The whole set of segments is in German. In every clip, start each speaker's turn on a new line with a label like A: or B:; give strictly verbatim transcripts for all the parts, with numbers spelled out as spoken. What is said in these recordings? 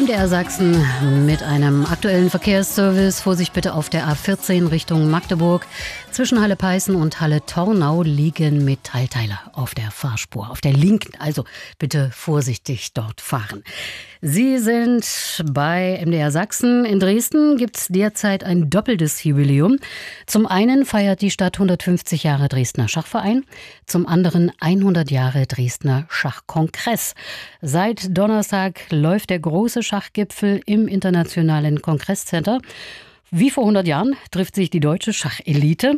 A: M D R Sachsen mit einem aktuellen Verkehrsservice. Vorsicht bitte auf der A vierzehn Richtung Magdeburg. Zwischen Halle Peißen und Halle Tornau liegen Metallteile auf der Fahrspur, auf der linken. Also bitte vorsichtig dort fahren. Sie sind bei M D R Sachsen. In Dresden gibt es derzeit ein doppeltes Jubiläum. Zum einen feiert die Stadt hundertfünfzig Jahre Dresdner Schachverein, zum anderen hundert Jahre Dresdner Schachkongress. Seit Donnerstag läuft der große Schachgipfel im Internationalen Kongresscenter. Wie vor hundert Jahren trifft sich die deutsche Schachelite.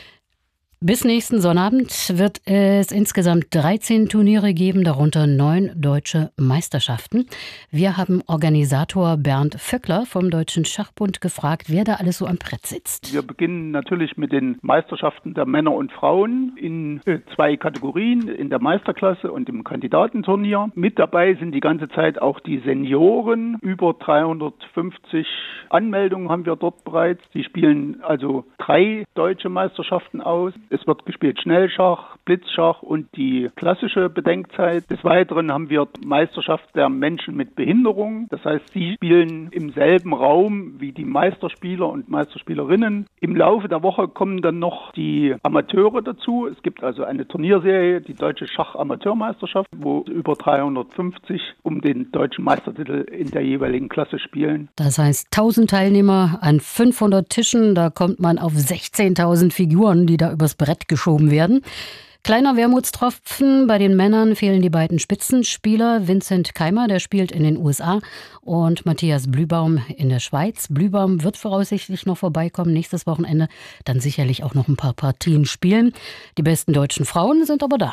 A: Bis nächsten Sonnabend wird es insgesamt dreizehn Turniere geben, darunter neun deutsche Meisterschaften. Wir haben Organisator Bernd Vöckler vom Deutschen Schachbund gefragt, wer da alles so am Brett sitzt.
B: Wir beginnen natürlich mit den Meisterschaften der Männer und Frauen in zwei Kategorien, in der Meisterklasse und im Kandidatenturnier. Mit dabei sind die ganze Zeit auch die Senioren. Über dreihundertfünfzig Anmeldungen haben wir dort bereits. Die spielen also drei deutsche Meisterschaften aus. Es wird gespielt Schnellschach, Blitzschach und die klassische Bedenkzeit. Des Weiteren haben wir Meisterschaft der Menschen mit Behinderung. Das heißt, sie spielen im selben Raum wie die Meisterspieler und Meisterspielerinnen. Im Laufe der Woche kommen dann noch die Amateure dazu. Es gibt also eine Turnierserie, die Deutsche Schach-Amateurmeisterschaft, wo über dreihundertfünfzig um den deutschen Meistertitel in der jeweiligen Klasse spielen.
A: Das heißt, tausend Teilnehmer an fünfhundert Tischen, da kommt man auf sechzehntausend Figuren, die da übers Brett geschoben werden. Kleiner Wermutstropfen, bei den Männern fehlen die beiden Spitzenspieler. Vincent Keimer, der spielt in den U S A, und Matthias Blühbaum in der Schweiz. Blühbaum wird voraussichtlich noch vorbeikommen, nächstes Wochenende dann sicherlich auch noch ein paar Partien spielen. Die besten deutschen Frauen sind aber da.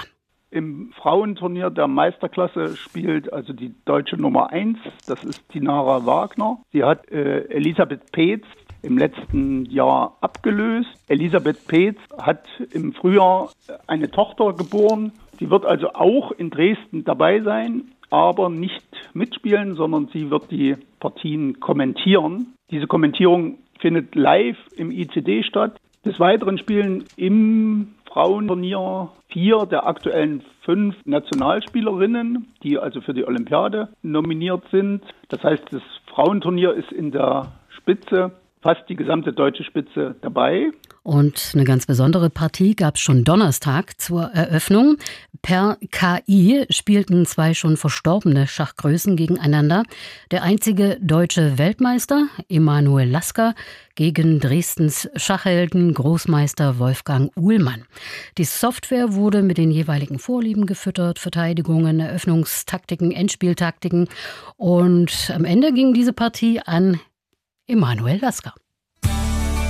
B: Im Frauenturnier der Meisterklasse spielt also die deutsche Nummer eins, das ist Dinara Wagner. Sie hat äh, Elisabeth Peetz im letzten Jahr abgelöst. Elisabeth Peetz hat im Frühjahr eine Tochter geboren. Sie wird also auch in Dresden dabei sein, aber nicht mitspielen, sondern sie wird die Partien kommentieren. Diese Kommentierung findet live im I C D statt. Des Weiteren spielen im Frauenturnier vier der aktuellen fünf Nationalspielerinnen, die also für die Olympiade nominiert sind. Das heißt, das Frauenturnier ist in der Spitze, fast die gesamte deutsche Spitze dabei.
A: Und eine ganz besondere Partie gab es schon Donnerstag zur Eröffnung. Per K I spielten zwei schon verstorbene Schachgrößen gegeneinander. Der einzige deutsche Weltmeister, Emanuel Lasker, gegen Dresdens Schachhelden Großmeister Wolfgang Uhlmann. Die Software wurde mit den jeweiligen Vorlieben gefüttert, Verteidigungen, Eröffnungstaktiken, Endspieltaktiken. Und am Ende ging diese Partie an Emanuel Lasker.